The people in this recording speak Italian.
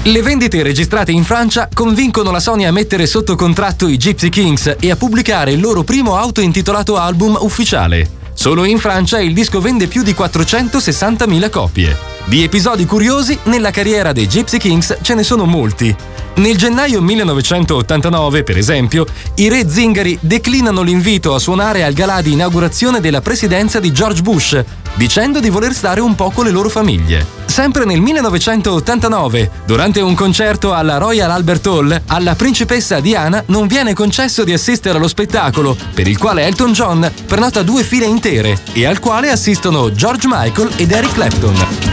Le vendite registrate in Francia convincono la Sony a mettere sotto contratto i Gypsy Kings e a pubblicare il loro primo autointitolato album ufficiale. Solo in Francia il disco vende più di 460.000 copie. Di episodi curiosi, nella carriera dei Gypsy Kings ce ne sono molti. Nel gennaio 1989, per esempio, i re zingari declinano l'invito a suonare al galà di inaugurazione della presidenza di George Bush, dicendo di voler stare un po' con le loro famiglie. Sempre nel 1989, durante un concerto alla Royal Albert Hall, alla principessa Diana non viene concesso di assistere allo spettacolo, per il quale Elton John prenota 2 file intere e al quale assistono George Michael ed Eric Clapton.